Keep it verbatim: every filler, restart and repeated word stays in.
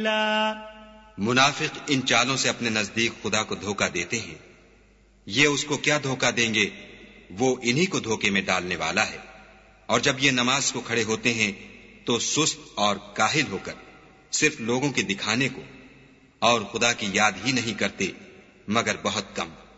قليلا. मुनाफिक इन चालों से अपने नजदीक खुदा को धोखा देते हैं. ये उसको क्या धोखा देंगे, वो इन्हीं को धोखे में डालने वाला है. और जब ये नमाज को खड़े होते हैं तो सुस्त और काहिल होकर, सिर्फ लोगों के दिखाने को, और खुदा की याद ही नहीं करते मगर बहुत कम.